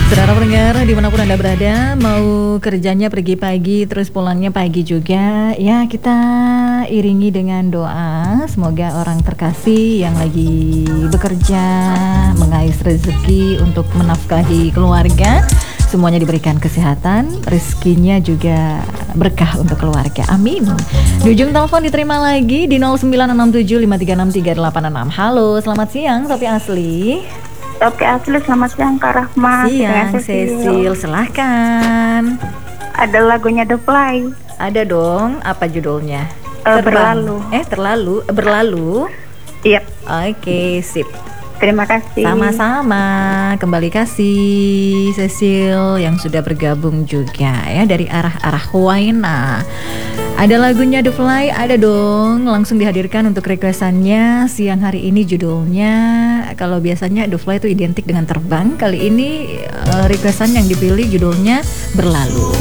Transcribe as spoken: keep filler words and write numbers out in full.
Saudara pendengar dimanapun Anda berada, mau kerjanya pergi pagi terus pulangnya pagi juga, ya kita iringi dengan doa. Semoga orang terkasih yang lagi bekerja, mengais rezeki untuk menafkahi keluarga, semuanya diberikan kesehatan, rezekinya juga berkah untuk keluarga. Amin. Di ujung telepon diterima lagi di nol sembilan enam tujuh lima tiga enam tiga delapan enam. Halo, selamat siang Sophie Asli. Oke, Asli, selamat siang Kak Rahma. Siang, Cecil, silahkan. Ada lagunya The Fly. Ada dong, apa judulnya? Uh, berlalu. Eh, terlalu, berlalu. Iya. Oke, sip. Terima kasih. Sama-sama, kembali kasih Cecil yang sudah bergabung juga ya dari arah-arah Huayna. Ada lagunya The Fly, ada dong, langsung dihadirkan untuk requestannya siang hari ini. Judulnya, kalau biasanya The Fly itu identik dengan terbang, kali ini uh, requestan yang dipilih judulnya Berlalu.